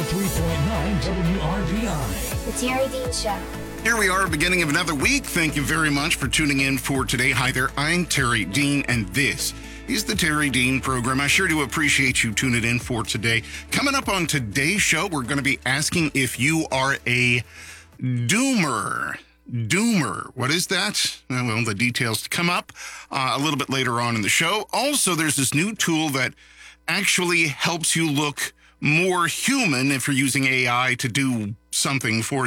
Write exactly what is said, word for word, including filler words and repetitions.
three point nine W R B I. The Terry Dean Show. Here we are, beginning of another week. Thank you very much for tuning in for today. Hi there, I'm Terry Dean, and this is the Terry Dean program. I sure do appreciate you tuning in for today. Coming up on today's show, we're going to be asking if you are a doomer. Doomer. What is that? Well, the details to come up uh, a little bit later on in the show. Also, there's this new tool that actually helps you look more human if you're using A I to do something for